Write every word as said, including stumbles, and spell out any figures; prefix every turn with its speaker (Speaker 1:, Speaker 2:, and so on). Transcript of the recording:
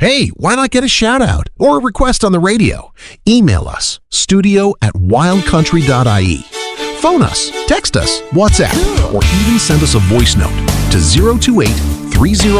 Speaker 1: Hey, why not get a shout out or a request on the radio? Email us, studio at wild country dot I E. Phone us, text us, WhatsApp, or even send us a voice note to zero two eight, three zero